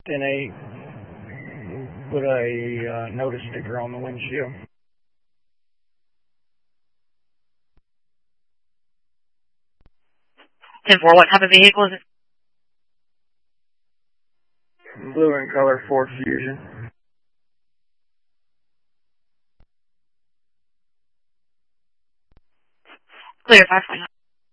and put a notice sticker on the windshield. 10-4, what type of vehicle is it? Blue in color, Ford Fusion. Clear, 529.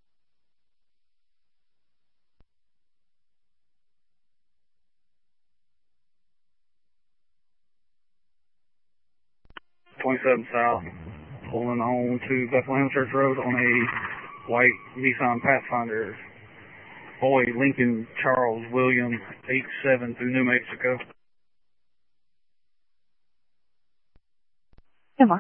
.27 South, pulling on to Bethlehem Church Road on a white Nissan Pathfinder. Boy, Lincoln Charles William 87 through New Mexico. 10-4.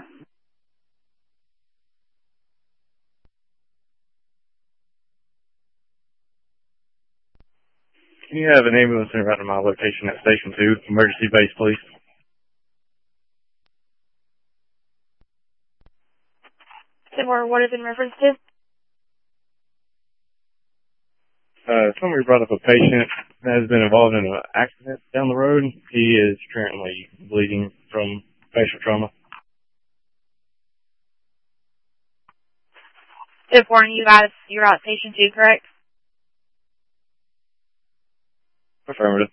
Can you have an ambulance in right to my location at Station 2, emergency base, please? 10-4, what is in reference to? Somebody brought up a patient that has been involved in an accident down the road. He is currently bleeding from facial trauma. 10-4, and you're at Station 2, correct? Affirmative.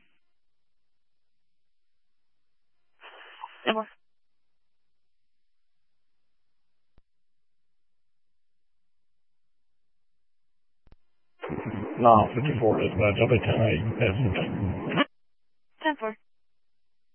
10-4. No, 54 dispatch. I'll be 10-8.